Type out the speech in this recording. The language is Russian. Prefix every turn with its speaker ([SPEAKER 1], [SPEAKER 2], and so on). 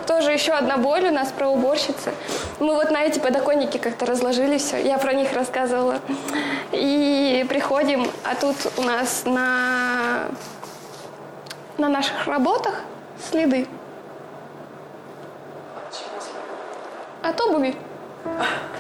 [SPEAKER 1] тоже еще одна боль у нас про уборщицы. Мы вот на эти подоконники как-то разложили все. Я про них рассказывала. И приходим, а тут у нас на наших работах следы. От обуви.